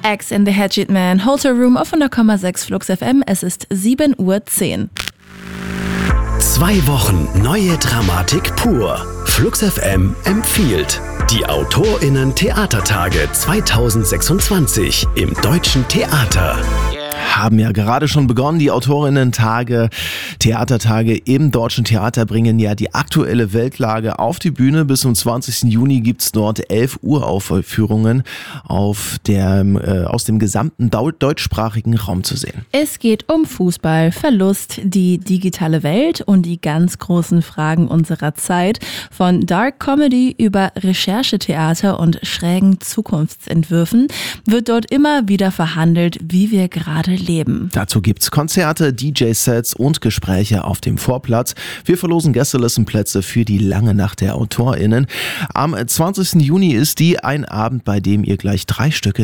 X in the Hatchet Man, Hotel Room auf 100,6 Flux FM. Es ist 7:10 Uhr. 2 Wochen neue Dramatik pur. Flux FM empfiehlt die AutorInnen-Theatertage 2026 im Deutschen Theater. Haben ja gerade schon begonnen. Die Autorinnen-Tage, Theatertage im Deutschen Theater bringen ja die aktuelle Weltlage auf die Bühne. Bis zum 20. Juni gibt's dort 11 Uraufführungen aus dem gesamten deutschsprachigen Raum zu sehen. Es geht um Fußball, Verlust, die digitale Welt und die ganz großen Fragen unserer Zeit. Von Dark Comedy über Recherchetheater und schrägen Zukunftsentwürfen wird dort immer wieder verhandelt, wie wir gerade leben. Dazu gibt's Konzerte, DJ-Sets und Gespräche auf dem Vorplatz. Wir verlosen Gästelistenplätze für die lange Nacht der AutorInnen. Am 20. Juni ist ein Abend, bei dem ihr gleich 3 Stücke